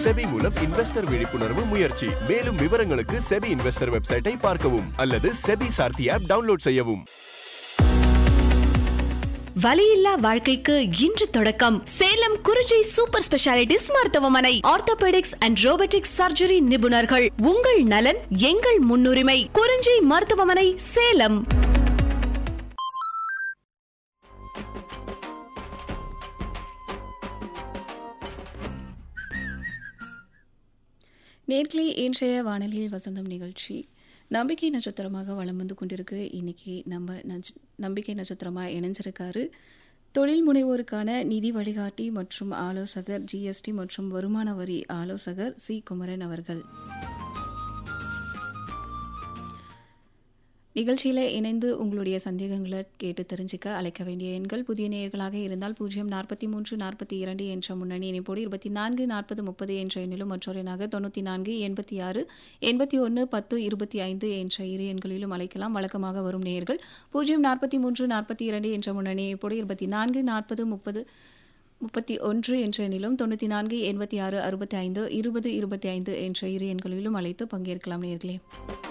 SEBI மூலம் investor விழிப்புணர்வு முயற்சி. மேலும் விவரங்களுக்கு செபி இன்வெஸ்டர் வெப்சைட்டை பார்க்கவும் அல்லது செபி சார்த்தி ஆப் டவுன்லோட் செய்யவும். வலியில்லா வாழ்க்கைக்கு இன்று தொடக்கம். சேலம் குறிஞ்சி சூப்பர் ஸ்பெஷாலிட்டிஸ் மருத்துவமனை. ஆர்த்தோபெடிக்ஸ் அண்ட் ரோபோட்டிக்ஸ் சர்ஜரி நிபுணர்கள். உங்கள் நலன் எங்கள் முன்னுரிமை. குறிஞ்சி மருத்துவமனை, சேலம். நேர்களே, இன்றைய வானொலியில் வசந்தம் நிகழ்ச்சி நம்பிக்கை நட்சத்திரமாக வலம் வந்து கொண்டிருக்கு. இன்னைக்கு நம்ம நம்பிக்கை நட்சத்திரமாக இணைஞ்சிருக்காரு தொழில் முனைவோருக்கான நிதி வழிகாட்டி மற்றும் ஆலோசகர், ஜிஎஸ்டி மற்றும் வருமான வரி ஆலோசகர் சி. குமரன் அவர்கள். நிகழ்ச்சியில் இணைந்து உங்களுடைய சந்தேகங்களை கேட்டு தெரிஞ்சுக்க அழைக்க வேண்டிய எண்கள்: புதிய நேயர்களாக இருந்தால் 04342 என்ற முன்னணி இணைப்போடு 24 40 30 என்ற எண்ணிலும், மற்றொரு எண்ணாக 94 86 81 10 25 என்ற இரு எண்களிலும் அழைக்கலாம். வழக்கமாக வரும் நேயர்கள் 04342 என்ற முன்னணி இணைப்போடு 24 40 30 31 என்ற எண்ணிலும், 94 86 65 20 25 என்ற இரு எண்களிலும் அழைத்து பங்கேற்கலாம் நேயர்களே.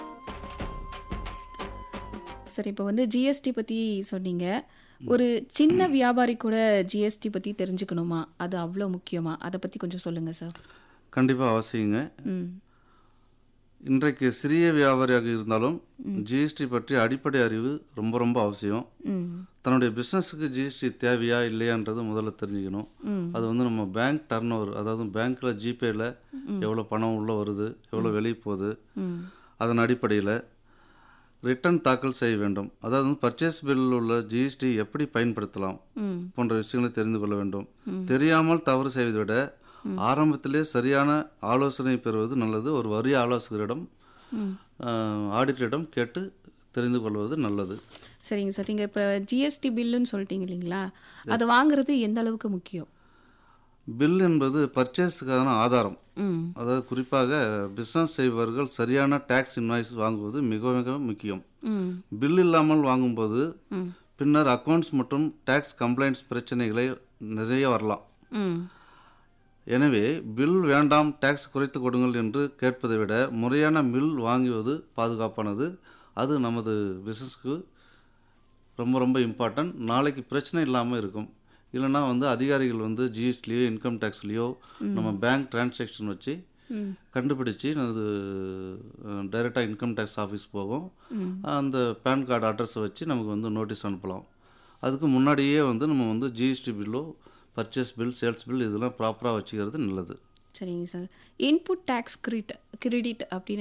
சரி, இப்போ ஜிஎஸ்டி பற்றி சொன்னீங்க. ஒரு சின்ன வியாபாரி கூட ஜிஎஸ்டி பற்றி தெரிஞ்சுக்கணுமா? அது அவ்வளோ முக்கியமா? அதை பற்றி கொஞ்சம் சொல்லுங்கள் சார். கண்டிப்பாக அவசியங்க. இன்றைக்கு சிறிய வியாபாரியாக இருந்தாலும் ஜிஎஸ்டி பற்றி அடிப்படை அறிவு ரொம்ப ரொம்ப அவசியம். தன்னுடைய பிஸ்னஸுக்கு ஜிஎஸ்டி தேவையா இல்லையான்றது முதல்ல தெரிஞ்சுக்கணும். அது நம்ம பேங்க் டர்ன் ஓவர், அதாவது பேங்க்கில் ஜிபேயில் எவ்வளோ பணம் உள்ளே வருது, எவ்வளோ வெளியே போகுது, அதன் அடிப்படையில் ரிட்டர்ன் தாக்கல் செய்ய வேண்டும். அதாவது பர்ச்சேஸ் பில்லில் உள்ள ஜிஎஸ்டி எப்படி பயன்படுத்தலாம் போன்ற விஷயங்களை தெரிந்து கொள்ள வேண்டும். தெரியாமல் தவறு செய்வதை விட ஆரம்பத்திலே சரியான ஆலோசனை பெறுவது நல்லது. ஒரு வரி ஆலோசகரிடம், ஆடிட்டரிடம் கேட்டு தெரிந்து கொள்வது நல்லது. சரிங்க சார், நீங்கள் இப்போ ஜிஎஸ்டி பில்லுன்னு சொல்லிட்டீங்க இல்லைங்களா, அதை வாங்குறது எந்த அளவுக்கு முக்கியம்? பில் என்பது பர்ச்சேஸுக்கான ஆதாரம். அதாவது குறிப்பாக பிஸ்னஸ் செய்பவர்கள் சரியான டேக்ஸ் இன்வாய்ஸ் வாங்குவது மிக மிக முக்கியம். பில் இல்லாமல் வாங்கும்போது பின்னர் அக்கௌண்ட்ஸ் மற்றும் டேக்ஸ் கம்ப்ளைண்ட்ஸ் பிரச்சனைகளை நிறைய வரலாம். எனவே பில் வேண்டாம், டேக்ஸ் குறைத்து கொடுங்கள் என்று கேட்பதை விட முறையான பில் வாங்குவது பாதுகாப்பானது. அது நமது பிஸ்னஸ்க்கு ரொம்ப ரொம்ப இம்பார்ட்டன்ட். நாளைக்கு பிரச்சனை இல்லாமல் இருக்கும். இல்லைனா அதிகாரிகள் ஜிஎஸ்டிலையோ இன்கம் டேக்ஸ்லையோ நம்ம பேங்க் டிரான்சாக்ஷன் வச்சு கண்டுபிடிச்சி அது டைரெக்டாக இன்கம் டேக்ஸ் ஆஃபீஸ் போகும். அந்த பேன் கார்டு அட்ரஸை வச்சு நமக்கு நோட்டீஸ் அனுப்பலாம். அதுக்கு முன்னாடியே நம்ம GST pillow, purchase bill, sales bill இதெல்லாம் ப்ராப்பராக வச்சுக்கிறது நல்லது. சரிங்க சார். இன்புட் டேக்ஸ் கிரெடிட் அப்படின்னு